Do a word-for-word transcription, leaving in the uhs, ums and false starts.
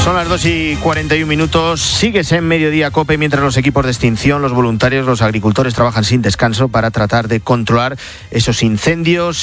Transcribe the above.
Son las dos y cuarenta y un minutos. Sigues en Mediodía COPE mientras los equipos de extinción, los voluntarios, los agricultores trabajan sin descanso para tratar de controlar esos incendios